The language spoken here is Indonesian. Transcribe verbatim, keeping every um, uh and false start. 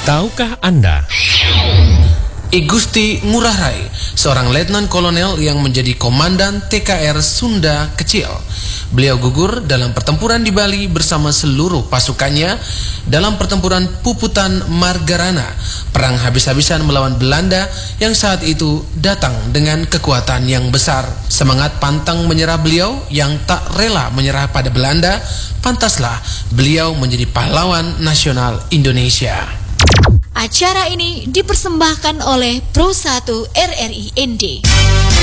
Tahukah Anda? I Gusti Ngurah Rai, seorang letnan kolonel yang menjadi komandan T K R Sunda Kecil. Beliau gugur dalam pertempuran di Bali bersama seluruh pasukannya dalam pertempuran Puputan Margarana, perang habis-habisan melawan Belanda yang saat itu datang dengan kekuatan yang besar. Semangat pantang menyerah beliau yang tak rela menyerah pada Belanda, pantaslah beliau menjadi pahlawan nasional Indonesia. Acara ini dipersembahkan oleh Pro satu R R I N D.